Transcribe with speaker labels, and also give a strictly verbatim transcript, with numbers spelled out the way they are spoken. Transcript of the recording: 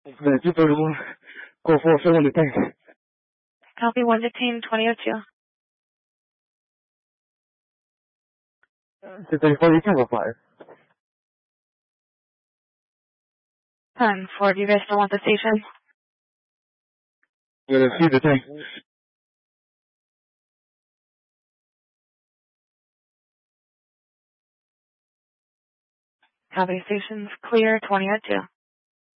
Speaker 1: The people who go for someone to tank.
Speaker 2: Copy one fifteen, twenty oh two.
Speaker 1: The thirty-four, you can go fire.
Speaker 2: ten four, do you guys still want the station?
Speaker 1: We're gonna see the tank.
Speaker 2: Copy, station's clear, twenty oh two.